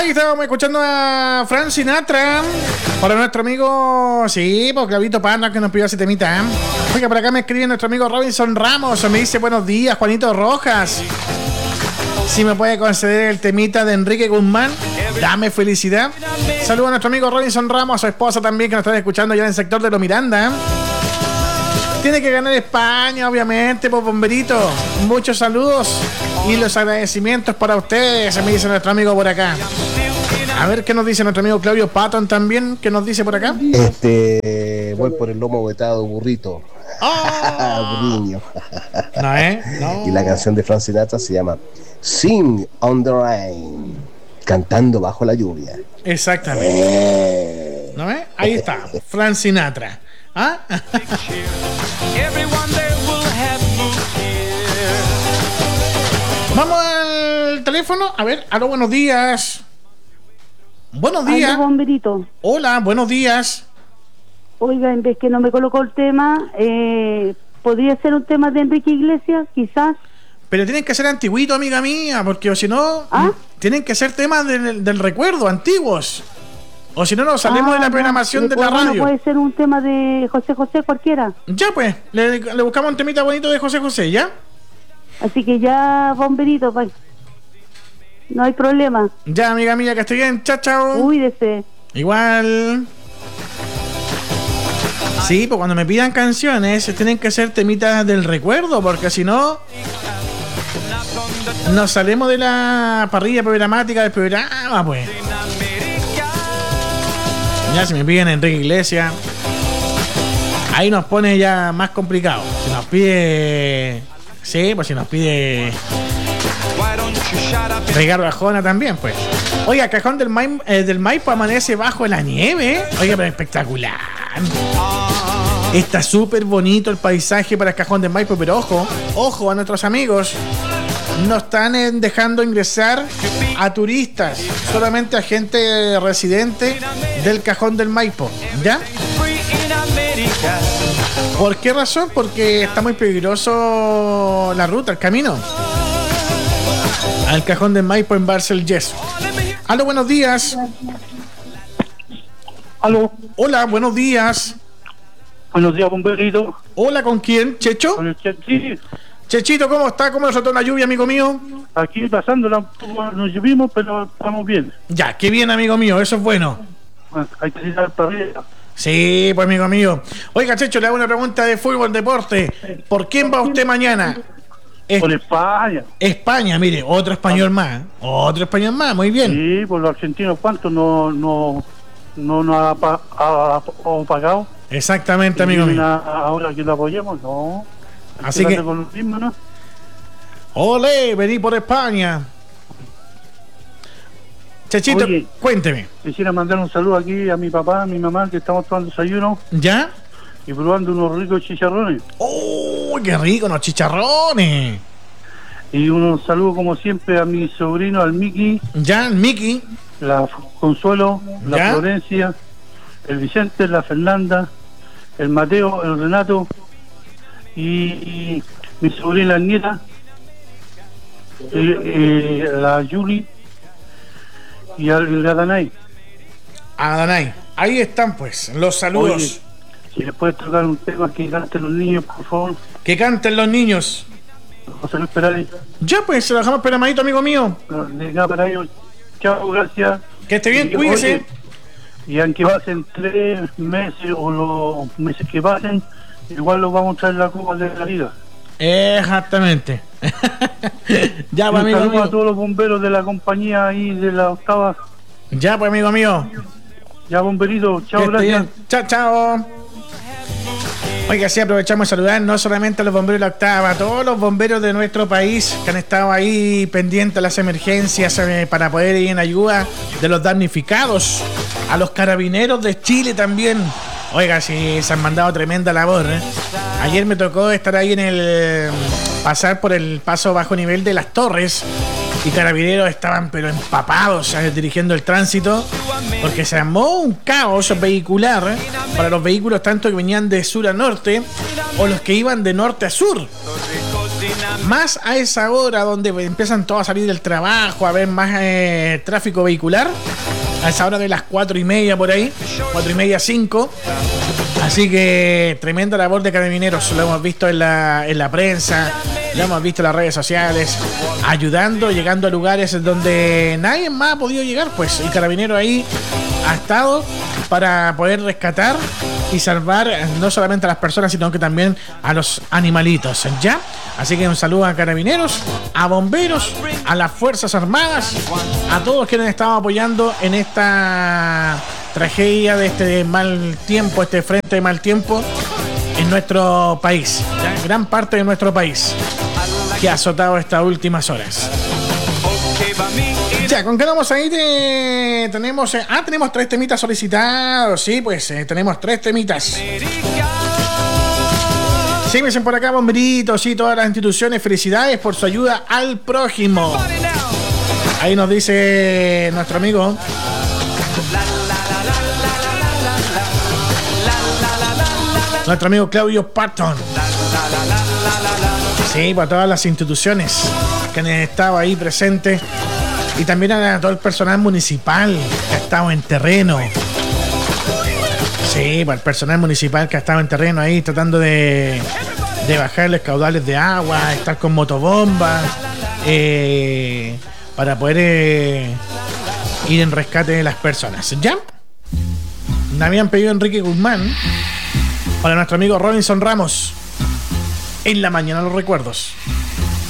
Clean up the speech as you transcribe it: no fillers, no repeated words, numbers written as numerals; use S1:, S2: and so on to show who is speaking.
S1: Ahí estábamos escuchando a Frank Sinatra. Para nuestro amigo, sí, pues Clavito Panda que nos pidió ese temita. Oiga, por acá me escribe nuestro amigo Robinson Ramos. Me dice buenos días, Juanito Rojas. Si me puede conceder el temita de Enrique Guzmán, dame felicidad. Saludos a nuestro amigo Robinson Ramos, a su esposa también que nos están escuchando ya en el sector de Lo Miranda. Tiene que ganar España, obviamente, pues bomberito. Muchos saludos y los agradecimientos para ustedes, me dice nuestro amigo por acá. A ver qué nos dice nuestro amigo Claudio Patton también, ¿qué nos dice por acá?
S2: Voy por el lomo vetado, burrito.
S1: ¡Oh!
S2: Burriño.
S1: No, no.
S2: Y la canción de Frank Sinatra se llama Sing on the Rain, cantando bajo la lluvia.
S1: Exactamente. ¿No ves? Ahí está, Frank Sinatra. ¿Ah? Vamos al teléfono. A ver, aló, buenos días. Buenos días.
S3: Aló, bomberito.
S1: Hola, buenos días.
S3: Oiga, en vez que no me colocó el tema, ¿podría ser un tema de Enrique Iglesias, quizás?
S1: Pero tienen que ser antiguitos, amiga mía, porque si no, tienen que ser temas del recuerdo, antiguos. O si no, nos salimos de la programación de la radio.
S3: Puede ser un tema de José José cualquiera.
S1: Ya pues, le buscamos un temita bonito de José José, ¿ya?
S3: Así que ya, bomberito, pues. No hay problema.
S1: Ya, amiga mía, que esté bien. Chao, chao.
S3: Cuídese.
S1: Igual. Sí, pues cuando me pidan canciones, tienen que ser temitas del recuerdo, porque si no, nos salimos de la parrilla programática del programa, pues. Ya si me piden Enrique Iglesias, ahí nos pone ya más complicado. Si nos pide... Sí, pues si nos pide Ricardo Arjona también, pues. Oiga, Cajón del Maipo amanece bajo la nieve. Oiga, pero espectacular. Está súper bonito el paisaje para el Cajón del Maipo, pero ojo a nuestros amigos. No están dejando ingresar a turistas, solamente a gente residente del Cajón del Maipo, ¿ya? ¿Por qué razón? Porque está muy peligroso la ruta, el camino al Cajón del Maipo en Barcelona. Aló, buenos días.
S4: Aló.
S1: Hola, buenos días.
S4: Buenos días, bomberito.
S1: Hola, ¿con quién? ¿Checho?
S4: Con el Chechito.
S1: Chechito, ¿cómo está? ¿Cómo nos trató la lluvia, amigo mío?
S4: Aquí pasándola, nos llovimos, pero estamos bien.
S1: Ya, qué bien, amigo mío, eso es bueno.
S4: Hay que tirar para arriba.
S1: Sí, pues, amigo mío. Oiga, Checho, le hago una pregunta de fútbol, deporte. ¿Por quién va usted mañana?
S4: Por España.
S1: España, mire, otro español más. Otro español más, muy bien.
S4: Sí, por los argentinos, ¿cuánto no ha pagado?
S1: Exactamente, amigo mío.
S4: Ahora que lo apoyemos, no.
S1: Así que...
S4: Con lo mismo, ¿no?
S1: ¡Olé! Vení por España. Chechito,
S4: oye,
S1: cuénteme.
S4: Quisiera mandar un saludo aquí a mi papá, a mi mamá, que estamos tomando desayuno.
S1: ¿Ya?
S4: Y probando unos ricos chicharrones.
S1: ¡Oh, qué rico, unos chicharrones!
S4: Y un saludo, como siempre, a mi sobrino, al Miki.
S1: ¿Ya, el Miki?
S4: La Consuelo, la
S1: ¿ya?
S4: Florencia, el Vicente, la Fernanda, el Mateo, el Renato y mi sobrina Nieta, la Yuli y el Adanay.
S1: Adanay, ahí están pues los saludos.
S4: Oye, si les puedes tocar un tema que canten los niños, por favor.
S1: Que canten los niños.
S4: José Luis Perales.
S1: Ya pues, se lo dejamos peramadito, amigo mío.
S4: Para ellos. Chao, gracias.
S1: Que esté bien, cuídese.
S4: Oye, y aunque pasen 3 meses o los meses que pasen, igual los vamos a traer la Copa de la Liga.
S1: Exactamente. Ya, pues, amigo mío.
S4: A todos los bomberos de la compañía ahí de la octava.
S1: Ya, pues, amigo mío.
S4: Ya, bomberito. Chao, gracias.
S1: Chao, chao. Oiga, sí, aprovechamos de saludar no solamente a los bomberos de la octava, a todos los bomberos de nuestro país que han estado ahí pendientes a las emergencias para poder ir en ayuda de los damnificados, a los carabineros de Chile también. Oiga, sí, se han mandado tremenda labor, ¿eh? Ayer me tocó estar ahí pasar por el paso bajo nivel de Las Torres y carabineros estaban pero empapados, dirigiendo el tránsito, porque se armó un caos vehicular para los vehículos tanto que venían de sur a norte o los que iban de norte a sur. Más a esa hora donde empiezan todos a salir del trabajo, a ver más tráfico vehicular. A esa hora de las 4:30 por ahí, 4:30, 5. Así que tremenda labor de Carabineros. Lo hemos visto en la prensa, lo hemos visto en las redes sociales, ayudando, llegando a lugares donde nadie más ha podido llegar. Pues el Carabinero ahí ha estado para poder rescatar y salvar no solamente a las personas, sino que también a los animalitos, ¿ya? Así que un saludo a Carabineros, a bomberos, a las Fuerzas Armadas, a todos quienes han estado apoyando en esta tragedia de este mal tiempo, este frente de mal tiempo en nuestro país, ¿ya? Gran parte de nuestro país que ha azotado estas últimas horas. Ya, ¿con qué vamos a ir? Tenemos 3 temitas solicitados. Sí, pues tenemos 3 temitas. Sí, me dicen por acá, bomberitos, sí, todas las instituciones, felicidades por su ayuda al prójimo. Ahí nos dice nuestro amigo. Nuestro amigo Claudio Patton. Sí, para todas las instituciones que han estado ahí presentes. Y también a todo el personal municipal que ha estado en terreno. Sí, para el personal municipal que ha estado en terreno ahí tratando de bajar los caudales de agua, estar con motobombas, para poder ir en rescate de las personas. ¿Ya? Me habían pedido Enrique Guzmán para nuestro amigo Robinson Ramos. En la mañana los recuerdos.